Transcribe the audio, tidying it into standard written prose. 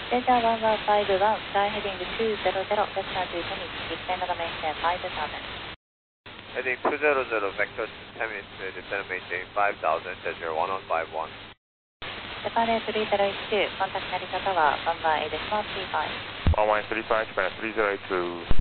Delta 1151, sky heading 200, vector to Tennis, descend the maintain 5000. Heading 200, vector to Tennis, descend maintain 5000, Cessna 1151. Japan Air 3082, contact Narita Tower, 11A decimal 35. 1135, Japan 3082.